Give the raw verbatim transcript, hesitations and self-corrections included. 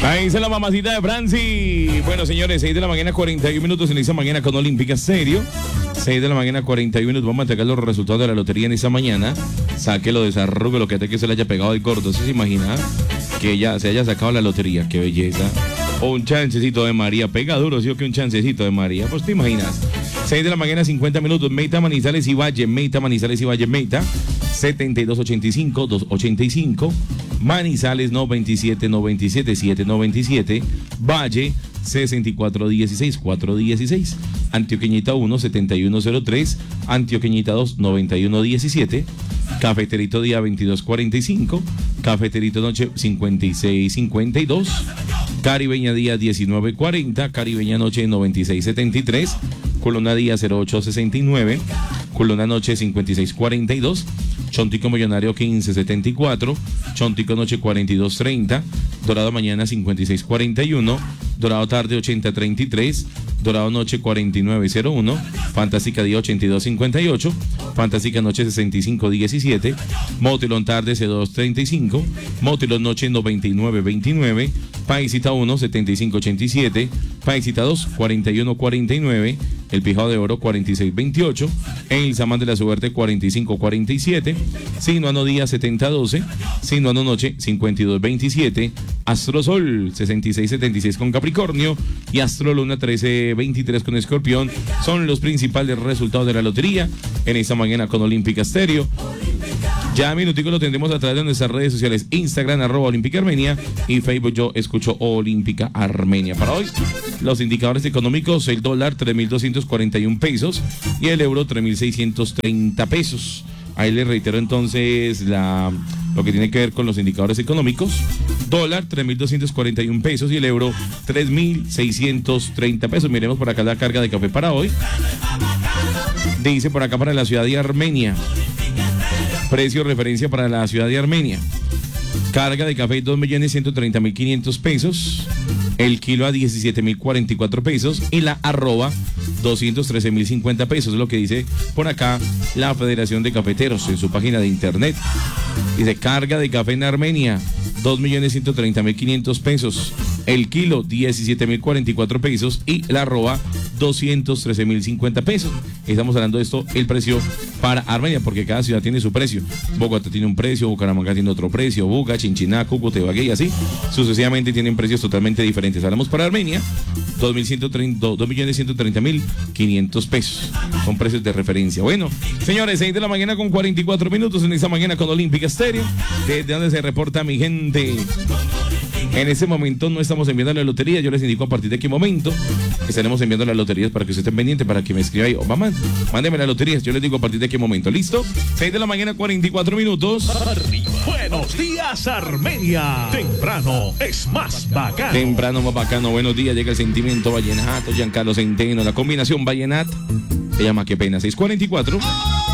Ahí dice la mamacita de Franci. Bueno, señores, seis de la mañana, cuarenta y un minutos. En esta mañana con Olímpica Stereo. seis de la mañana, cuarenta y un minutos. Vamos a entregar los resultados de la lotería en esta mañana. Sáquelo, desarrugue lo que te que se le haya pegado el gordo. ¿Sí se imagina que ella se haya sacado la lotería? Qué belleza. O un chancecito de María. Pega duro, ¿sí o que un chancecito de María? Pues te imaginas. seis de la mañana, cincuenta minutos. Meita, Manizales y Valle. Meita, Manizales y Valle. Meita. setenta y dos ochenta y cinco, dos ochenta y cinco. Manizales noventa y siete noventa y siete, siete noventa y siete. Valle sesenta y cuatro dieciséis, cuatro dieciséis. Antioqueñita uno, setenta y uno cero tres. Antioqueñita dos, noventa y uno diecisiete. Cafeterito día veintidós cuarenta y cinco. Cafeterito noche cincuenta y seis cincuenta y dos. Caribeña día diecinueve cuarenta. Caribeña noche noventa y seis setenta y tres. Colona día cero ocho sesenta y nueve. Colona noche cincuenta y seis cuarenta y dos. Chontico Millonario quince setenta y cuatro. Chontico Noche cuarenta y dos treinta. Dorado Mañana cincuenta y seis cuarenta y uno. Dorado Tarde ochenta treinta y tres. Dorado Noche cuarenta y nueve cero uno. Fantástica Día ochenta y dos cincuenta y ocho. Fantástica Noche sesenta y cinco diecisiete. Motilón Tarde cero dos treinta y cinco. Motilón Noche noventa y nueve veintinueve. Paisita uno setenta y cinco ochenta y siete. Paisita dos cuarenta y uno cuarenta y nueve. El Pijao de Oro cuarenta y seis veintiocho. El Samán de la Suerte cuarenta y cinco cuarenta y siete. Sinuano Día setenta doce. Sinuano Noche cincuenta y dos veintisiete. Astro Sol sesenta y seis setenta y seis con Capricornio. Y Astro Luna trece veintitrés con Escorpión. Son los principales resultados de la lotería en esta mañana con Olímpica Stereo. Ya minutico lo tendremos a través de nuestras redes sociales: Instagram, arroba Olímpica Armenia, y Facebook Yo Escucho Olímpica Armenia. Para hoy, los indicadores económicos: el dólar tres mil doscientos cuarenta y un pesos y el euro tres mil seiscientos treinta pesos. Ahí les reitero entonces la, lo que tiene que ver con los indicadores económicos. Dólar tres mil doscientos cuarenta y un pesos y el euro tres mil seiscientos treinta pesos. Miremos por acá la carga de café para hoy. Dice por acá para la ciudad de Armenia. Precio referencia para la ciudad de Armenia. Carga de café dos millones ciento treinta mil quinientos pesos. El kilo a diecisiete mil cuarenta y cuatro pesos. Y la arroba doscientos trece mil cincuenta pesos. Es lo que dice por acá la Federación de Cafeteros en su página de internet. Dice carga de café en Armenia dos millones ciento treinta mil quinientos pesos. El kilo diecisiete mil cuarenta y cuatro pesos y la arroba doscientos trece mil cincuenta pesos. Estamos hablando de esto, el precio para Armenia, porque cada ciudad tiene su precio. Bogotá tiene un precio, Bucaramanga tiene otro precio, Buga, Chinchiná, Cúcuta, Ibagué y así sucesivamente tienen precios totalmente diferentes. Hablamos para Armenia, dos millones ciento treinta mil quinientos pesos. Son precios de referencia. Bueno, señores, seis de la mañana con cuarenta y cuatro minutos en esta mañana con Olímpica Stereo. Desde donde se reporta mi gente. En ese momento no estamos enviando la lotería. Yo les indico a partir de qué momento estaremos enviando las loterías para que usted esté pendiente, para que me escriba ahí. Oh, mamá, mándeme las loterías. Yo les digo a partir de qué momento. ¿Listo? seis de la mañana, cuarenta y cuatro minutos. Buenos días, Armenia. Temprano es más bacano. Temprano más bacano. Buenos días. Llega el sentimiento vallenato. Giancarlo Centeno. La combinación vallenat. Se llama Qué Pena. seis cuarenta y cuatro.